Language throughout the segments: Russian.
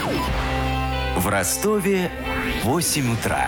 В Ростове 8 утра.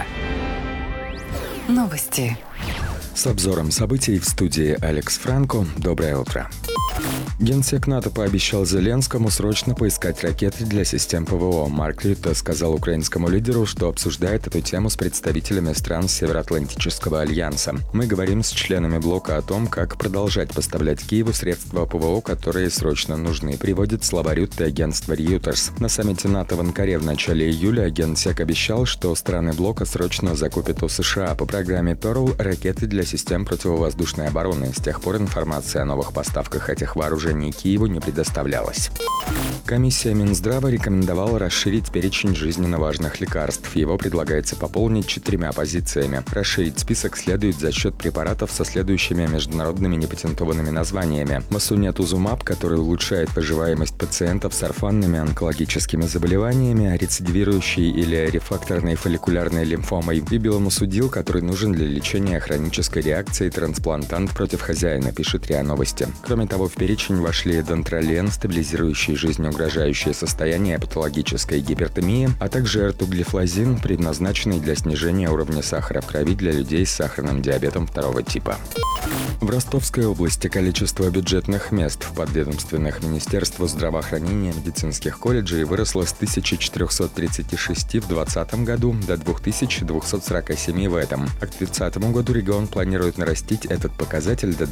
Новости. С обзором событий в студии Алекс Франко. Доброе утро. Генсек НАТО пообещал Зеленскому срочно поискать ракеты для систем ПВО. Марк Рютте сказал украинскому лидеру, что обсуждает эту тему с представителями стран Североатлантического альянса. «Мы говорим с членами блока о том, как продолжать поставлять Киеву средства ПВО, которые срочно нужны», приводит слова Рютте агентство Reuters. На саммите НАТО в Анкаре в начале июля Генсек обещал, что страны блока срочно закупят у США по программе Pearl ракеты для систем противовоздушной обороны. С тех пор информация о новых поставках этих вооружений Киеву не предоставлялась. Комиссия Минздрава рекомендовала расширить перечень жизненно важных лекарств. Его предлагается пополнить 4 позициями. Расширить список следует за счет препаратов со следующими международными непатентованными названиями. Масунетузумаб, который улучшает выживаемость пациентов с орфанными онкологическими заболеваниями, рецидивирующей или рефракторной фолликулярной лимфомой, и беломусудил, который нужен для лечения хронической реакции трансплантант против хозяина, пишет РИА Новости. Кроме того, в перечень вошли дентрален, стабилизирующий жизнеугрожающее состояние патологической гипертонии, а также эртуглифлозин, предназначенный для снижения уровня сахара в крови для людей с сахарным диабетом 2 типа. В Ростовской области количество бюджетных мест в подведомственных Министерству здравоохранения и медицинских колледжей выросло с 1436 в 2020 году до 2247 в этом. А к 2030 году регион планирует нарастить этот показатель до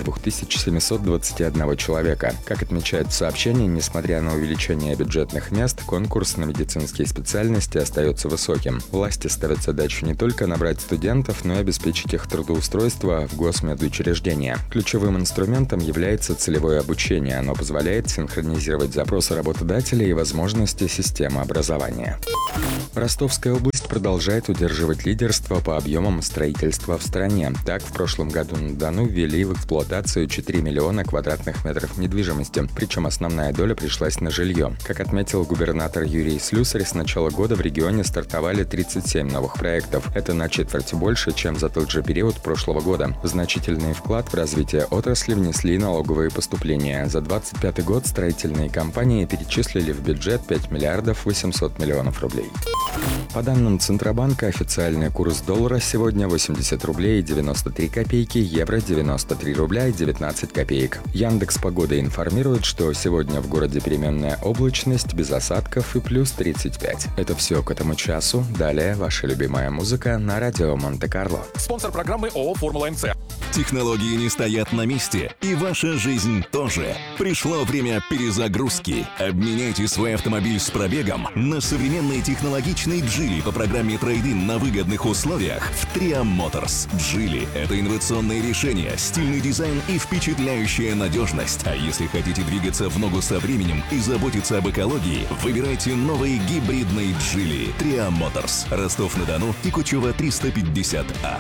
2721 человека. Как отмечают в сообщении, несмотря на увеличение бюджетных мест, конкурс на медицинские специальности остается высоким. Власти ставят задачу не только набрать студентов, но и обеспечить их трудоустройство в госмедучреждения. Ключевым инструментом является целевое обучение. Оно позволяет синхронизировать запросы работодателей и возможности системы образования. Ростовская область продолжает удерживать лидерство по объемам строительства в стране. Так, в прошлом году на Дону ввели в эксплуатацию 4 миллиона квадратных метров недвижимости, причем основная доля пришлась на жилье. Как отметил губернатор Юрий Слюсарь, с начала года в регионе стартовали 37 новых проектов. Это на четверть больше, чем за тот же период прошлого года. Значительный вклад в развитие отрасли внесли налоговые поступления. За 2025 год строительные компании перечислили в бюджет 5 миллиардов 800 миллионов рублей. По данным Центробанка, официальный курс доллара сегодня 80 рублей и 93 копейки, евро 93 рубля и 19 копеек. Яндекс.Погода информирует, что сегодня в городе переменная облачность, без осадков и плюс 35. Это все к этому часу. Далее ваша любимая музыка на радио Монте-Карло. Спонсор программы ООО «Формула МЦ». Технологии не стоят на месте, и ваша жизнь тоже. Пришло время перезагрузки. Обменяйте свой автомобиль с пробегом на современный технологичный Geely по программе трейд-ин на выгодных условиях в Tria Motors. Geely — это инновационные решения, стильный дизайн и впечатляющая надежность. А если хотите двигаться в ногу со временем и заботиться об экологии, выбирайте новый гибридный Geely. Tria Motors. Ростов-на-Дону и Кучева 350А.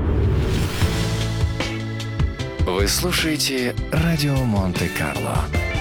Вы слушаете радио Монте-Карло.